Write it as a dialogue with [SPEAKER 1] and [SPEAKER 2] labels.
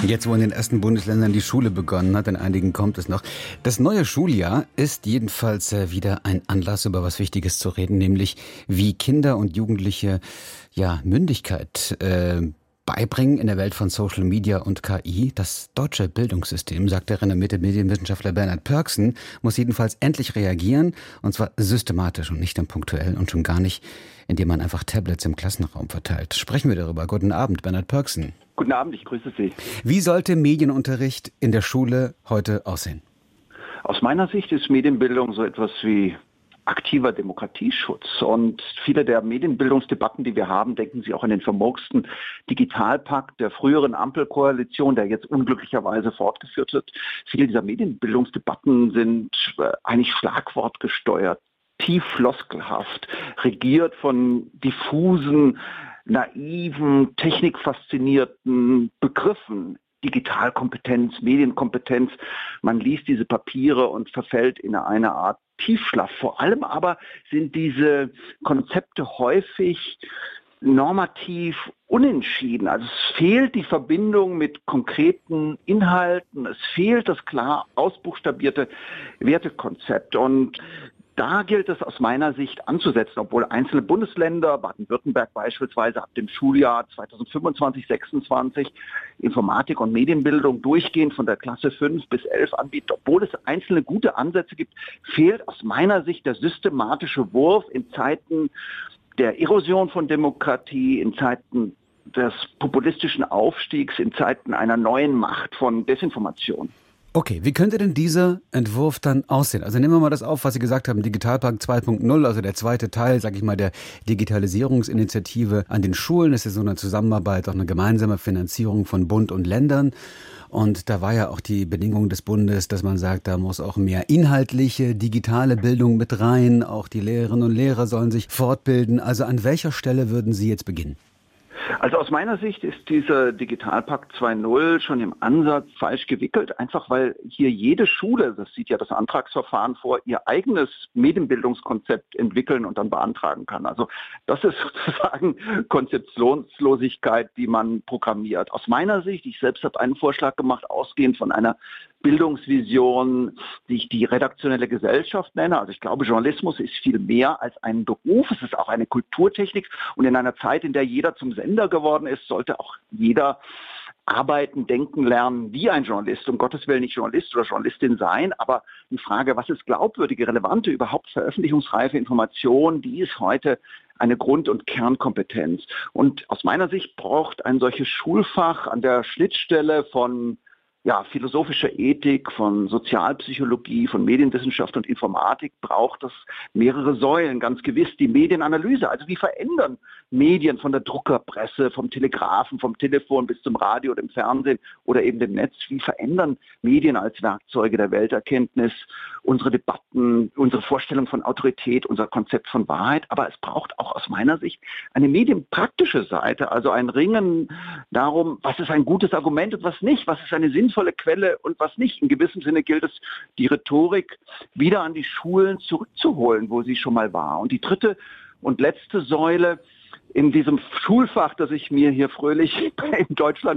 [SPEAKER 1] Jetzt, wo in den ersten Bundesländern die Schule begonnen hat, in einigen kommt es noch. Das neue Schuljahr ist jedenfalls wieder ein Anlass, über was Wichtiges zu reden, nämlich wie Kinder und Jugendliche Mündigkeit beibringen in der Welt von Social Media und KI. Das deutsche Bildungssystem, sagt der renommierte Medienwissenschaftler Bernhard Pörksen, muss jedenfalls endlich reagieren, und zwar systematisch und nicht dann punktuell und schon gar nicht, indem man einfach Tablets im Klassenraum verteilt. Sprechen wir darüber. Guten Abend, Bernhard Pörksen.
[SPEAKER 2] Guten Abend, ich grüße Sie.
[SPEAKER 1] Wie sollte Medienunterricht in der Schule heute aussehen?
[SPEAKER 2] Aus meiner Sicht ist Medienbildung so etwas wie aktiver Demokratieschutz. Und viele der Medienbildungsdebatten, die wir haben, denken Sie auch an den vermurksten Digitalpakt der früheren Ampelkoalition, der jetzt unglücklicherweise fortgeführt wird. Viele dieser Medienbildungsdebatten sind eigentlich schlagwortgesteuert, tief floskelhaft, regiert von diffusen, naiven, technikfaszinierten Begriffen. Digitalkompetenz, Medienkompetenz. Man liest diese Papiere und verfällt in eine Art Tiefschlaf. Vor allem aber sind diese Konzepte häufig normativ unentschieden. Also es fehlt die Verbindung mit konkreten Inhalten, es fehlt das klar ausbuchstabierte Wertekonzept. Und da gilt es aus meiner Sicht anzusetzen, obwohl einzelne Bundesländer, Baden-Württemberg beispielsweise ab dem Schuljahr 2025/26 Informatik und Medienbildung durchgehend von der Klasse 5 bis 11 anbietet. Obwohl es einzelne gute Ansätze gibt, fehlt aus meiner Sicht der systematische Wurf in Zeiten der Erosion von Demokratie, in Zeiten des populistischen Aufstiegs, in Zeiten einer neuen Macht von Desinformation.
[SPEAKER 1] Okay, wie könnte denn dieser Entwurf dann aussehen? Also nehmen wir mal das auf, was Sie gesagt haben, Digitalpakt 2.0, also der zweite Teil, sag ich mal, der Digitalisierungsinitiative an den Schulen. Das ist so eine Zusammenarbeit, auch eine gemeinsame Finanzierung von Bund und Ländern. Und da war ja auch die Bedingung des Bundes, dass man sagt, da muss auch mehr inhaltliche, digitale Bildung mit rein. Auch die Lehrerinnen und Lehrer sollen sich fortbilden. Also an welcher Stelle würden Sie jetzt beginnen?
[SPEAKER 2] Also aus meiner Sicht ist dieser Digitalpakt 2.0 schon im Ansatz falsch gewickelt, einfach weil hier jede Schule, das sieht ja das Antragsverfahren vor, ihr eigenes Medienbildungskonzept entwickeln und dann beantragen kann. Also das ist sozusagen Konzeptionslosigkeit, die man programmiert. Aus meiner Sicht, ich selbst habe einen Vorschlag gemacht, ausgehend von einer Bildungsvision, die ich die redaktionelle Gesellschaft nenne. Also ich glaube, Journalismus ist viel mehr als ein Beruf. Es ist auch eine Kulturtechnik. Und in einer Zeit, in der jeder zum Sender geworden ist, sollte auch jeder arbeiten, denken, lernen wie ein Journalist. Um Gottes Willen nicht Journalist oder Journalistin sein, aber die Frage, was ist glaubwürdige, relevante, überhaupt veröffentlichungsreife Information, die ist heute eine Grund- und Kernkompetenz. Und aus meiner Sicht braucht ein solches Schulfach an der Schnittstelle von philosophischer Ethik, von Sozialpsychologie, von Medienwissenschaft und Informatik braucht es mehrere Säulen, ganz gewiss. Die Medienanalyse, also wie verändern Medien von der Druckerpresse, vom Telegrafen, vom Telefon bis zum Radio, dem Fernsehen oder eben dem Netz, wie verändern Medien als Werkzeuge der Welterkenntnis unsere Debatten, unsere Vorstellung von Autorität, unser Konzept von Wahrheit. Aber es braucht auch aus meiner Sicht eine medienpraktische Seite, also ein Ringen darum, was ist ein gutes Argument und was nicht, was ist eine sinnvolle Quelle und was nicht. In gewissem Sinne gilt es, die Rhetorik wieder an die Schulen zurückzuholen, wo sie schon mal war. Und die dritte und letzte Säule in diesem Schulfach, das ich mir hier fröhlich in Deutschland